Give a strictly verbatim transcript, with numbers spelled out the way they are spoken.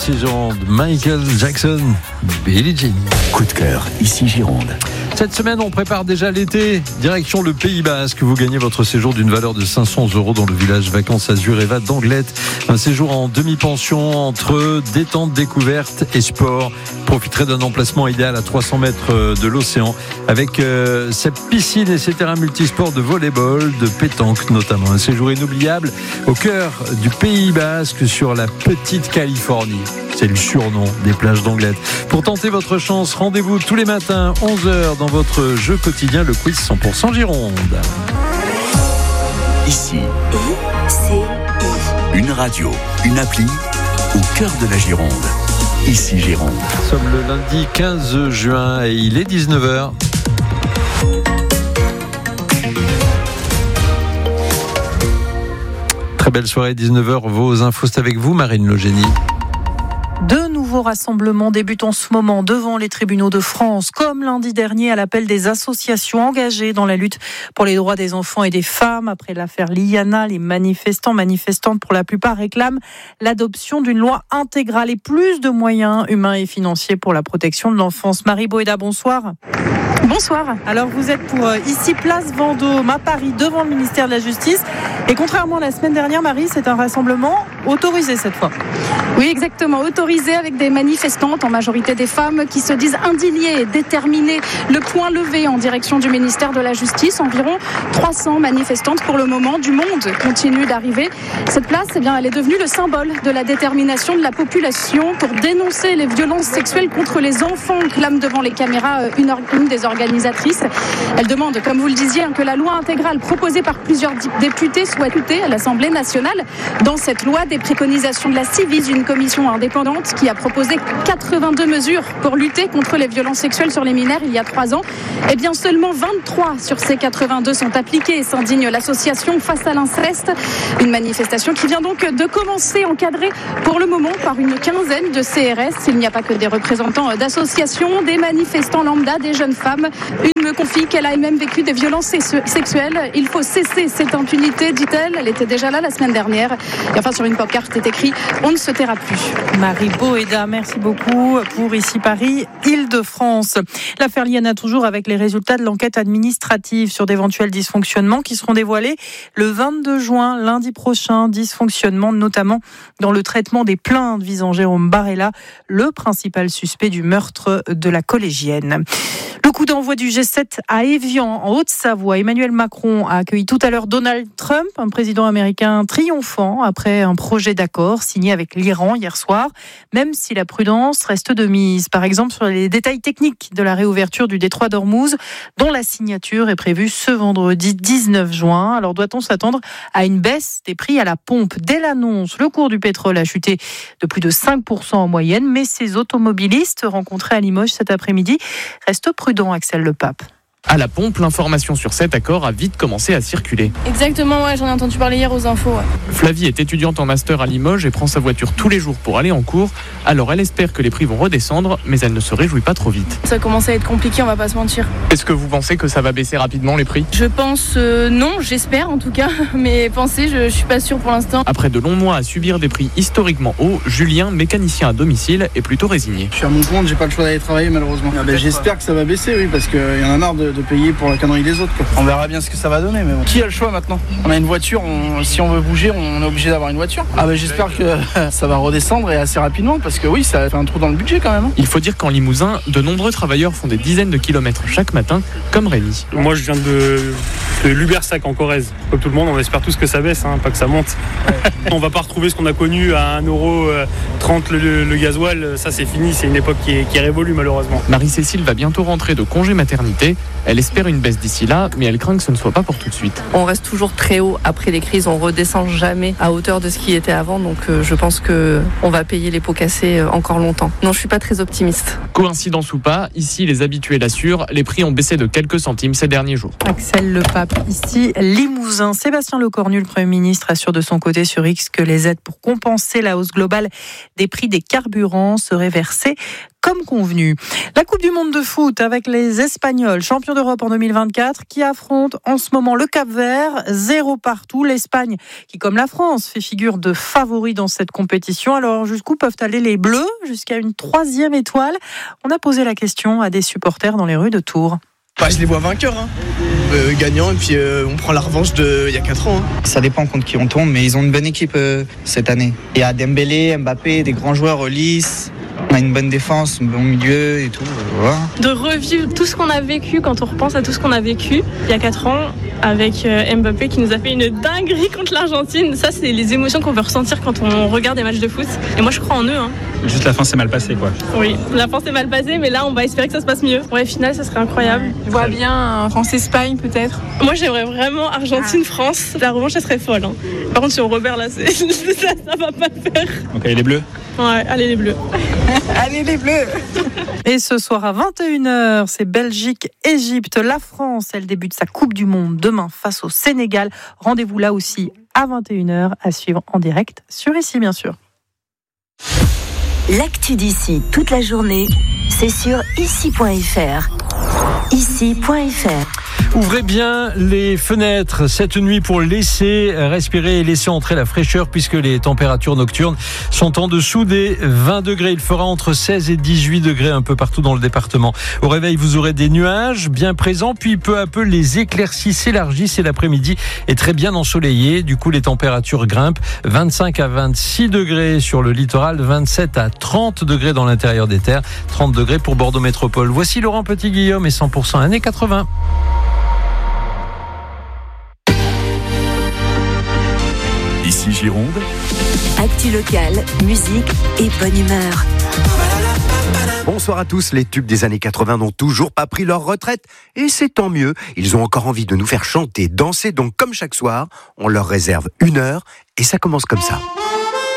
ici Gironde, Michael Jackson, Billie Jean. Coup de cœur, ici Gironde. Cette semaine, on prépare déjà l'été. Direction le Pays Basque. Vous gagnez votre séjour d'une valeur de cinq cents euros dans le village Vacances Azureva d'Anglet. Un séjour en demi-pension entre détente, découverte et sport. Profiterez d'un emplacement idéal à trois cents mètres de l'océan avec euh, sa piscine et ses terrains multisports de volleyball, de pétanque notamment. Un séjour inoubliable au cœur du Pays Basque sur la petite Californie. C'est le surnom des plages d'Anglet. Pour tenter votre chance, rendez-vous tous les matins onze heures dans votre jeu quotidien, le quiz cent pour cent Gironde. Ici, I C I. Une radio, une appli au cœur de la Gironde. Ici Gironde. Nous sommes le lundi quinze juin et il est dix-neuf heures. Très belle soirée, dix-neuf heures. Vos infos, c'est avec vous, Marine Logénie. De nouveaux rassemblements débutent en ce moment devant les tribunaux de France, comme lundi dernier à l'appel des associations engagées dans la lutte pour les droits des enfants et des femmes. Après l'affaire Liana, les manifestants, manifestantes pour la plupart réclament l'adoption d'une loi intégrale et plus de moyens humains et financiers pour la protection de l'enfance. Marie Boéda, bonsoir. Bonsoir. Alors vous êtes pour euh, ici place Vendôme à Paris devant le ministère de la Justice et contrairement à la semaine dernière, Marie, c'est un rassemblement autorisé cette fois. Oui, exactement, autorisé avec des manifestantes, en majorité des femmes, qui se disent indignées et déterminées. Le point levé en direction du ministère de la Justice. Environ trois cents manifestantes pour le moment. Du monde continue d'arriver. Cette place, eh bien, elle est devenue le symbole de la détermination de la population pour dénoncer les violences sexuelles contre les enfants, clame devant les caméras une, or- une des organisatrices. Elle demande, comme vous le disiez, que la loi intégrale proposée par plusieurs députés soit écoutée à l'Assemblée nationale. Dans cette loi, des préconisations de la Civis, une commission indépendante qui a proposé quatre-vingt-deux mesures pour lutter contre les violences sexuelles sur les mineurs il y a trois ans. Eh bien, seulement vingt-trois sur ces quatre-vingt-deux sont appliquées et s'indigne l'association Face à l'inceste. Une manifestation qui vient donc de commencer, encadrée pour le moment par une quinzaine de C R S. Il n'y a pas que des représentants d'associations, des manifestants lambda, des jeunes femmes. Une me confie qu'elle a elle-même vécu des violences sexuelles. Il faut cesser cette impunité, dit-elle. Elle était déjà là la semaine dernière. Et enfin, sur une pancarte est écrit « On ne se taira plus ». Marie Boéda, merci beaucoup pour ici Paris, Île-de-France. L'affaire Liana toujours avec les résultats de l'enquête administrative sur d'éventuels dysfonctionnements qui seront dévoilés le vingt-deux juin, lundi prochain. Dysfonctionnements notamment dans le traitement des plaintes visant Jérôme Barella, le principal suspect du meurtre de la collégienne. Le coup d'envoi du G sept à Évian, en Haute-Savoie. Emmanuel Macron a accueilli tout à l'heure Donald Trump, un président américain triomphant après un projet d'accord signé avec l'Iran hier soir, même si la prudence reste de mise. Par exemple, sur les détails techniques de la réouverture du détroit d'Ormuz, dont la signature est prévue ce vendredi dix-neuf juin. Alors, doit-on s'attendre à une baisse des prix à la pompe ? Dès l'annonce, le cours du pétrole a chuté de plus de cinq pour cent en moyenne, mais ces automobilistes rencontrés à Limoges cet après-midi restent prudents. Axel Le Pape. À la pompe, l'information sur cet accord a vite commencé à circuler. Exactement, ouais, j'en ai entendu parler hier aux infos. Ouais. Flavie est étudiante en master à Limoges et prend sa voiture tous les jours pour aller en cours. Alors elle espère que les prix vont redescendre, mais elle ne se réjouit pas trop vite. Ça commence à être compliqué, on va pas se mentir. Est-ce que vous pensez que ça va baisser rapidement les prix ? Je pense euh, non, j'espère en tout cas, mais penser, je, je suis pas sûre pour l'instant. Après de longs mois à subir des prix historiquement hauts, Julien, mécanicien à domicile, est plutôt résigné. Je suis à mon compte, j'ai pas le choix d'aller travailler malheureusement. Ah ben, j'espère que ça va baisser, oui, parce qu'il y en a marre de, de payer pour la connerie des autres, quoi. On verra bien ce que ça va donner, mais bon. Qui a le choix maintenant ? On a une voiture, on, si on veut bouger, on est obligé d'avoir une voiture. Ah ben j'espère que ça va redescendre et assez rapidement, parce que oui, ça fait un trou dans le budget quand même. Hein. Il faut dire qu'en Limousin, de nombreux travailleurs font des dizaines de kilomètres chaque matin, comme Rémi. Moi je viens de, de Lubersac en Corrèze. Comme tout le monde, on espère tous que ça baisse, hein, pas que ça monte. On va pas retrouver ce qu'on a connu à un euro trente le, le, le gasoil, ça c'est fini, c'est une époque qui est, qui est révolue malheureusement. Marie-Cécile va bientôt rentrer de congé maternité. Elle espère une baisse d'ici là, mais elle craint que ce ne soit pas pour tout de suite. On reste toujours très haut après les crises, on redescend jamais à hauteur de ce qui était avant, donc euh, je pense qu'on va payer les pots cassés encore longtemps. Non, je suis pas très optimiste. Coïncidence ou pas, ici les habitués l'assurent, les prix ont baissé de quelques centimes ces derniers jours. Axel Le Pape. Ici, Limousin. Sébastien Lecornu, le Premier ministre, assure de son côté sur X que les aides pour compenser la hausse globale des prix des carburants seraient versées comme convenu. La Coupe du Monde de foot avec les Espagnols, champions d'Europe en deux mille vingt-quatre, qui affrontent en ce moment le Cap-Vert, zéro partout. L'Espagne, qui comme la France, fait figure de favori dans cette compétition. Alors jusqu'où peuvent aller les Bleus? Jusqu'à une troisième étoile. On a posé la question à des supporters dans les rues de Tours. Bah, je les vois vainqueurs, hein. euh, gagnants, et puis euh, on prend la revanche d'il y a quatre ans. Hein. Ça dépend contre qui on tombe, mais ils ont une bonne équipe euh, cette année. Il y a Dembélé, Mbappé, des grands joueurs, Ulysse. On a une bonne défense, un bon milieu et tout. Voilà. De revivre tout ce qu'on a vécu, quand on repense à tout ce qu'on a vécu il y a quatre ans, avec Mbappé qui nous a fait une dinguerie contre l'Argentine. Ça, c'est les émotions qu'on veut ressentir quand on regarde des matchs de foot. Et moi, je crois en eux. Hein. Juste la fin s'est mal passée, quoi. Oui, la fin s'est mal passée, mais là, on va espérer que ça se passe mieux. Ouais, finale, ça serait incroyable. Je vois bien France-Espagne, peut-être. Moi, j'aimerais vraiment Argentine-France. La revanche, ça serait folle. Hein. Par contre, si on repère là, c'est... ça, ça va pas le faire. Donc, allez les Bleus. Ouais, allez les Bleus. Allez les Bleus. Et ce soir à vingt et une heures, c'est Belgique-Égypte. La France, elle débute sa Coupe du Monde demain face au Sénégal. Rendez-vous là aussi à vingt et une heures à suivre en direct sur Ici, bien sûr. L'actu d'ici toute la journée, c'est sur ici point f r. ici point f r. Ouvrez bien les fenêtres cette nuit pour laisser respirer et laisser entrer la fraîcheur puisque les températures nocturnes sont en dessous des vingt degrés. Il fera entre seize et dix-huit degrés un peu partout dans le département. Au réveil, vous aurez des nuages bien présents, puis peu à peu les éclaircies s'élargissent et l'après-midi est très bien ensoleillé. Du coup, les températures grimpent. vingt-cinq à vingt-six degrés sur le littoral, vingt-sept à trente degrés dans l'intérieur des terres, trente degrés pour Bordeaux Métropole. Voici Laurent Petit-Guillaume et cent pour cent années quatre-vingts. Ici Gironde. Actu locale, musique et bonne humeur. Bonsoir à tous, les tubes des années quatre-vingts n'ont toujours pas pris leur retraite et c'est tant mieux, ils ont encore envie de nous faire chanter, danser, donc comme chaque soir, on leur réserve une heure et ça commence comme ça.